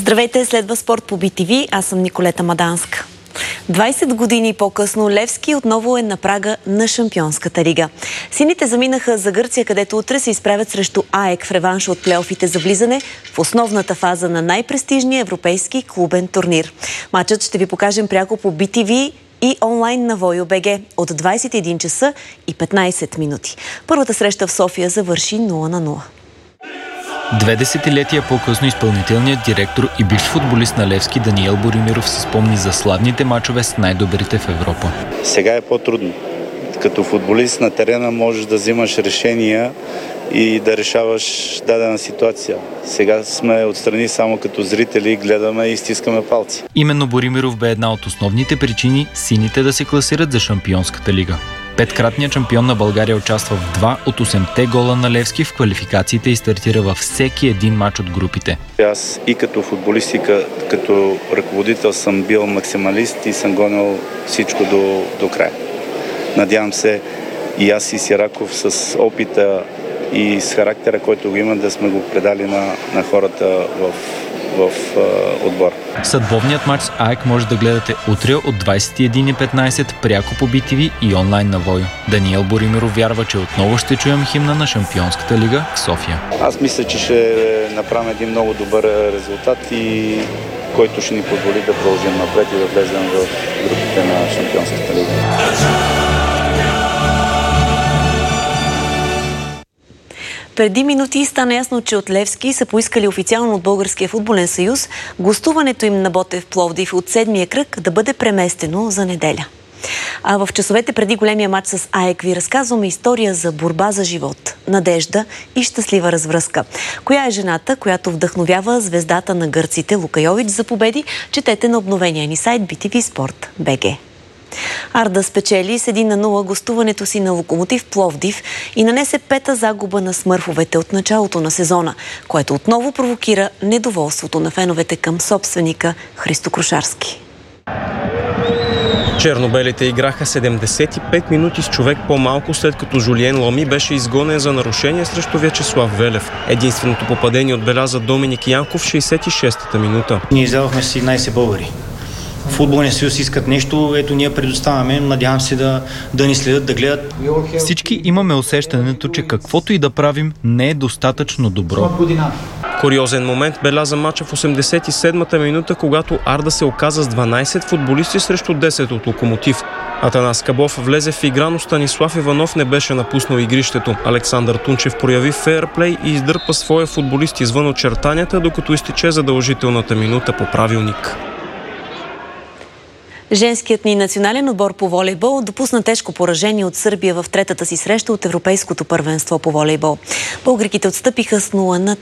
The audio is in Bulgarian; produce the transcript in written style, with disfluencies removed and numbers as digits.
Здравейте, следва спорт по BTV. Аз съм Николета Маданска. 20 години по-късно Левски отново е на прага на Шампионската лига. Сините заминаха за Гърция, където утре се изправят срещу АЕК в реванш от плейофите за влизане в основната фаза на най-престижния европейски клубен турнир. Матчът ще ви покажем пряко по BTV и онлайн на Voyo.bg от 21 часа и 15 минути. Първата среща в София завърши 0-0. 2 десетилетия по-късно изпълнителният директор и бивш футболист на Левски Даниел Боримиров се спомни за славните мачове с най-добрите в Европа. Сега е по-трудно. Като футболист на терена можеш да взимаш решения и да решаваш дадена ситуация. Сега сме отстрани само като зрители, гледаме и стискаме палци. Именно Боримиров бе една от основните причини сините да се класират за Шампионската лига. Петкратният шампион на България участва в 2 от 8-те гола на Левски в квалификациите и стартира във всеки един мач от групите. Аз и като футболист, и като ръководител съм бил максималист и съм гонил всичко до края. Надявам се и аз и Сираков с опита и с характера, който го има, да сме го предали на хората в отбор. Съдбовният матч с АЕК може да гледате утре от 21:15 пряко по BTV и онлайн на Voyo. Даниел Боримиров вярва, че отново ще чуем химна на Шампионската лига в София. Аз мисля, че ще направим един много добър резултат и който ще ни позволи да продължим напред и да влезем в групите на Шампионската лига. Преди минути стана ясно, че от Левски са поискали официално от Българския футболен съюз гостуването им на Ботев Пловдив от седмия кръг да бъде преместено за неделя. А в часовете преди големия матч с АЕК ви разказваме история за борба за живот, надежда и щастлива развръзка. Коя е жената, която вдъхновява звездата на гърците Лука Йович за победи? Четете на обновения ни сайт BTV Sport.bg. Арда спечели с 1-0 гостуването си на Локомотив Пловдив и нанесе 5-та загуба на смърфовете от началото на сезона, което отново провокира недоволството на феновете към собственика Христо Крушарски. Чернобелите играха 75 минути с човек по-малко, след като Жулиен Ломи беше изгонен за нарушение срещу Вячеслав Велев. Единственото попадение отбеляза Доминик Янков в 66-та минута. Ние издавахме 17 българи. Футболния съюз искат нещо, ето ние предоставяме, надявам се да ни следят, да гледат. Всички имаме усещането, че каквото и да правим не е достатъчно добро. Куриозен момент беляза мача в 87-та минута, когато Арда се оказа с 12 футболисти срещу 10 от Локомотив. Атанас Кабов влезе в игра, но Станислав Иванов не беше напуснал игрището. Александър Тунчев прояви фейърплей и издърпа своя футболист извън очертанията, докато изтече задължителната минута по правилник. Женският ни национален отбор по волейбол допусна тежко поражение от Сърбия в третата си среща от Европейското първенство по волейбол. Българките отстъпиха с 0-3.